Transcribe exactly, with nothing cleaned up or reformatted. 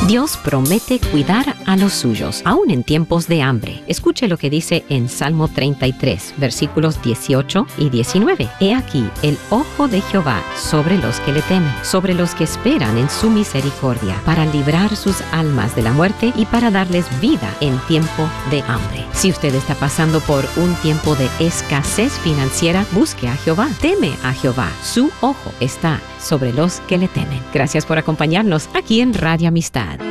Dios promete cuidar a los suyos, aún en tiempos de hambre. Escuche lo que dice en Salmo treinta y tres, versículos dieciocho y diecinueve. He aquí el ojo de Jehová sobre los que le temen, sobre los que esperan en su misericordia, para librar sus almas de la muerte y para darles vida en tiempo de hambre. Si usted está pasando por un tiempo de escasez financiera, busque a Jehová, teme a Jehová. Su ojo está sobre los que le temen. Gracias por acompañarnos aquí en Radio Amistad.